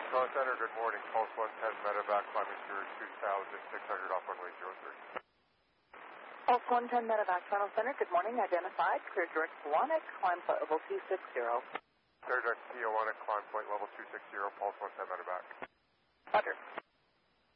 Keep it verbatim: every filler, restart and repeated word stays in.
Toronto Center, good morning. Pulse one ten, medevac, climbing through two thousand six hundred off runway zero three. Pulse one ten, medevac, Toronto Center, good morning. Identified, clear direct Kiwanis, climb point level two six zero. Clear direct Kiwanis, climb point level two six zero, Pulse one ten, medevac. Roger.